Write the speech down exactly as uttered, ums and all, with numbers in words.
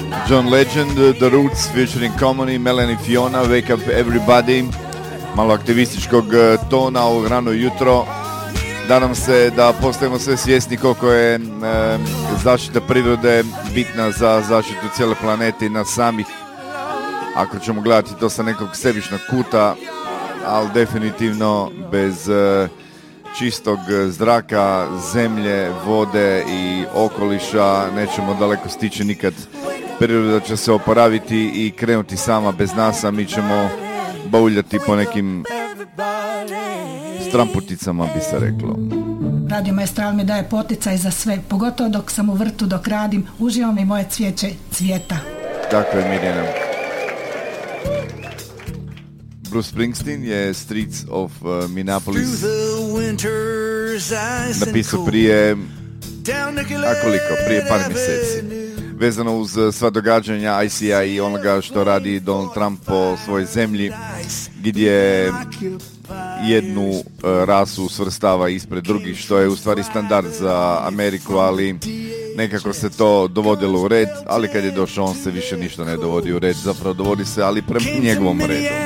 John Legend, The Roots featuring Common, Melanie Fiona, Wake Up Everybody, malo aktivističkog tona ovog rano jutro. Da nam se da postajemo sve svjesni koliko je e, zaštita prirode bitna za zaštitu cijele planete i nas samih. Ako ćemo gledati to sa nekog sebičnog kuta, ali definitivno bez e, čistog zraka, zemlje, vode i okoliša nećemo daleko stići nikad. Priroda će se oporaviti i krenuti sama bez nas, a mi ćemo bauljati po nekim stramputicama, bi se reklo. Radio Maestral mi daje poticaj za sve, pogotovo dok sam u vrtu, dok radim, uživam i moje cvijeće cvijeta. Tako je, Mirjana. Bruce Springsteen je Streets of uh, Minneapolis napisao prije, a koliko, prije par mjeseci. Vezano uz sva događanja I C A i onoga što radi Donald Trump po svojoj zemlji, gdje jednu uh, rasu svrstava ispred drugih, što je u stvari standard za Ameriku, ali nekako se to dovodilo u red, ali kad je došao on se više ništa ne dovodi u red, zapravo dovodi se, ali prema njegovom redu.